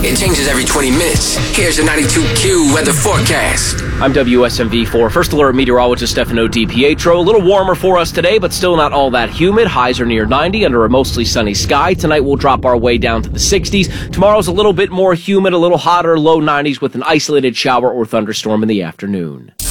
It changes every 20 minutes. Here's your 92Q weather forecast. I'm WSMV4 First Alert meteorologist Stefano DiPietro. A little warmer for us today, but still not all that humid. Highs are near 90 under a mostly sunny sky. Tonight we'll drop our way down to the 60s. Tomorrow's a little bit more humid, a little hotter, low 90s with an isolated shower or thunderstorm in the afternoon.